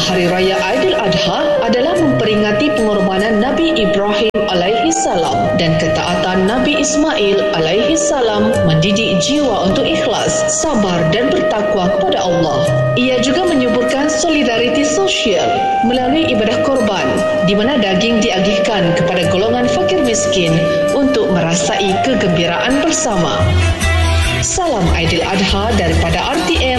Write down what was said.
Hari Raya Aidiladha adalah memperingati pengorbanan Nabi Ibrahim alaihi salam dan ketaatan Nabi Ismail alaihi salam mendidik jiwa untuk ikhlas, sabar dan bertakwa kepada Allah. Ia juga menyuburkan solidariti sosial melalui ibadah korban di mana daging diagihkan kepada golongan fakir miskin untuk merasai kegembiraan bersama. Salam Aidiladha daripada RTM